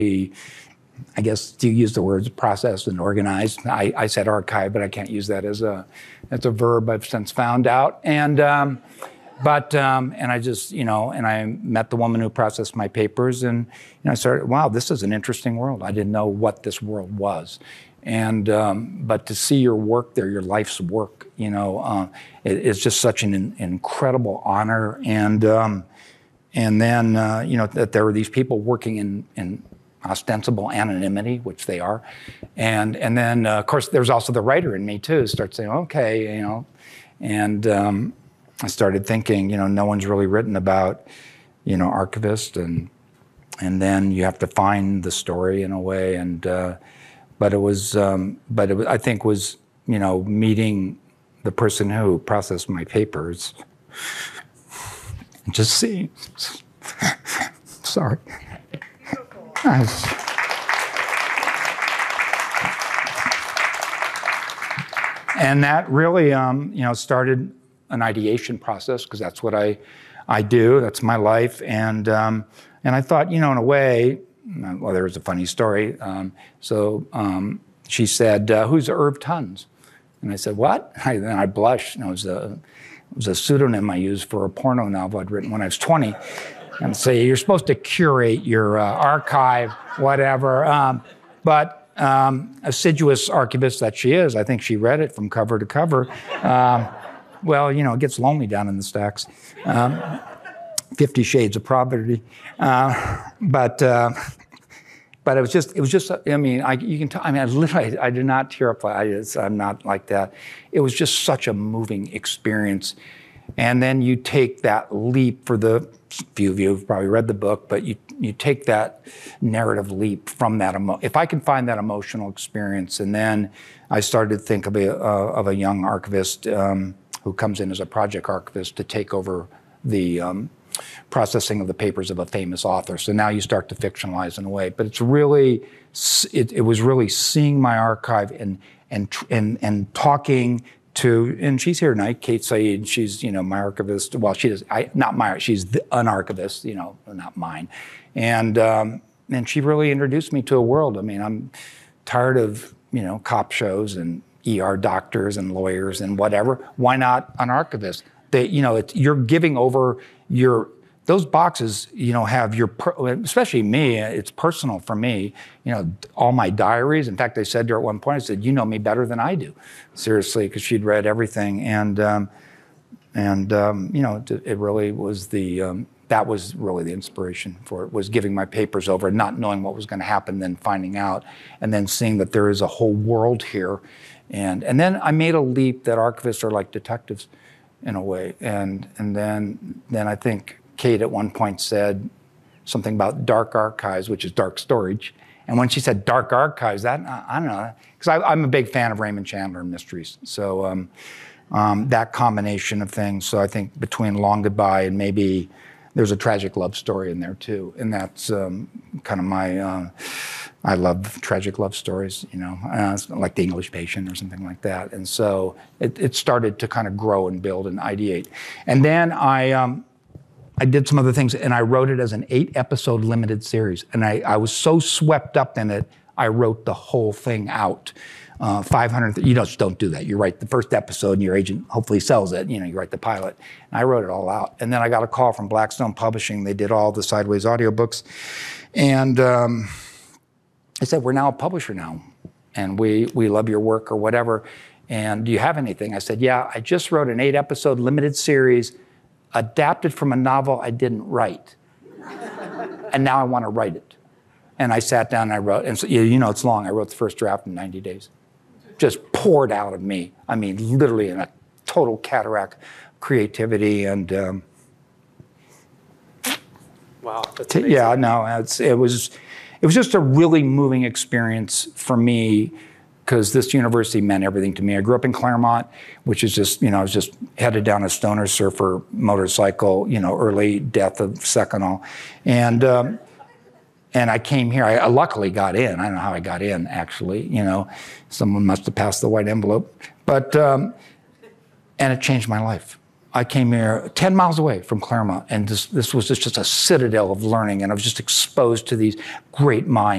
I guess you use the words processed and organized. I said archive, but I can't use that as a verb. I've since found out. And I just, and I met the woman who processed my papers, and I started, wow, this is an interesting world. I didn't know what this world was. And, but to see your work there, your life's work, it's just such an incredible honor. And then, that there were these people working in ostensible anonymity, which they are. And then, of course, there's also the writer in me, too, start saying, okay, and I started thinking, no one's really written about, archivists, and then you have to find the story in a way. And, but it was, I think was, meeting the person who processed my papers, just seeing, sorry. And that really, started an ideation process, because that's what I do. That's my life. And I thought, in a way, well, there was a funny story. She said, "Who's Irv Tons?" And I said, "What?" And I blushed. It was a pseudonym I used for a porno novel I'd written when I was 20. And say, you're supposed to curate your archive, whatever. But assiduous archivist that she is, I think she read it from cover to cover. Well, it gets lonely down in the stacks. 50 Shades of Poverty. But it was just, I mean, you can tell, I did not tear up. I'm not like that. It was just such a moving experience. And then you take that leap, for the few of you who've probably read the book, but you take that narrative leap from that, if I can find that emotional experience. And then I started to think of a young archivist who comes in as a project archivist to take over the processing of the papers of a famous author. So now you start to fictionalize in a way, but it's really, it was really seeing my archive and talking to, and she's here tonight, Kate Said. She's, my archivist. Well, she's an archivist, not mine. And she really introduced me to a world. I mean, I'm tired of, cop shows and ER doctors and lawyers and whatever. Why not an archivist? You're giving over those boxes, have especially me, it's personal for me, all my diaries. In fact, I said to her at one point, I said, you know me better than I do, seriously, because she'd read everything. And it really was that was really the inspiration for it, was giving my papers over, not knowing what was going to happen, then finding out, and then seeing that there is a whole world here. And then I made a leap that archivists are like detectives in a way. And then I think Kate at one point said something about dark archives, which is dark storage. And when she said dark archives, I don't know, because I'm a big fan of Raymond Chandler and mysteries. So that combination of things. So I think between Long Goodbye and maybe there's a tragic love story in there too. And that's kind of my, I love tragic love stories, like The English Patient or something like that. And so it started to kind of grow and build and ideate. And then I did some other things, and I wrote it as an 8-episode limited series. And I was so swept up in it, I wrote the whole thing out. 500, you just don't do that. You write the first episode and your agent hopefully sells it. You write the pilot. And I wrote it all out. And then I got a call from Blackstone Publishing. They did all the Sideways audiobooks. And I said, we're now a publisher now. And we love your work or whatever. And do you have anything? I said, yeah, I just wrote an 8-episode limited series adapted from a novel I didn't write. And now I want to write it. And I sat down and I wrote, and so, it's long. I wrote the first draft in 90 days. Just poured out of me. I mean, literally in a total cataract creativity. And wow, that's amazing. Yeah, no, it was just a really moving experience for me, because this university meant everything to me. I grew up in Claremont, which is just, I was just headed down a stoner surfer motorcycle, early death of Seconal. And I came here. I luckily got in. I don't know how I got in, actually. Someone must have passed the white envelope. But, and it changed my life. I came here 10 miles away from Claremont, and this was just a citadel of learning, and I was just exposed to these great minds.